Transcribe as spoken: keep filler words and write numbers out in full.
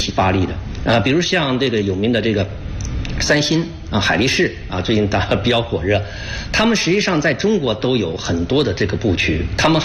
起发力的啊，比如像这个有名的这个三星啊、海力士啊，最近打比较火热，他们实际上在中国都有很多的这个布局，他们